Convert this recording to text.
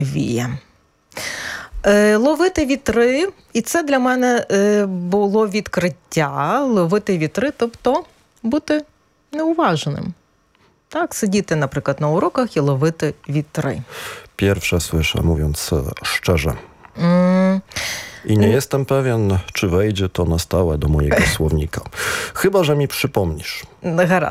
віє. Ловити вітри, і це для мене було відкриття. Ловити вітри, тобто бути неуваженим. Так, siedzieć наприклад na urokach i ловити witry. Pierwsze słyszę, mówiąc szczerze. I nie jestem pewien, czy wejdzie to na stałe do mojego słownika. Chyba że mi przypomnisz. Гаразд.